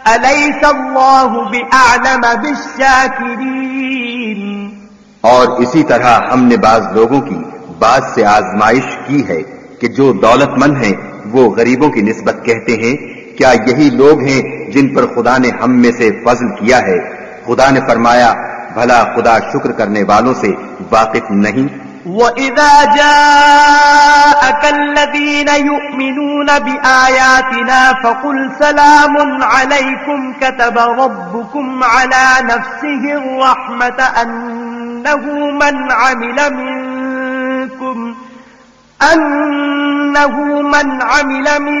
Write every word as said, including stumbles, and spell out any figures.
अलैसल्लाहु बिअअलम बिश्शाकिरीन। और इसी तरह हमने बाज लोगों की बात से आजमाइश की है कि जो दौलतमंद हैं वो गरीबों की निस्बत कहते हैं, क्या यही लोग हैं जिन पर खुदा ने हम में से फजल किया है? खुदा ने फरमाया, भला खुदा शुक्र करने वालों से वाकिफ नहीं? वइज़ा जाअकल्लज़ीन युमिनून बिआयातिना फकुल सलामुन अलैकुम कतब रब्बुकुम अला नफ्सिहि अर्रहमत अन्नहु मन अमिल मिनकुम अन्नहु मन अमिल